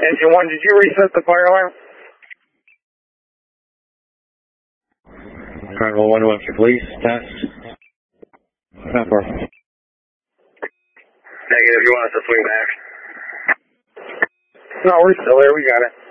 Engine 1, did you reset the fire alarm? Carnival 1 for police, test. Pepper. Negative, you want us to swing back? No, we're still there, we got it.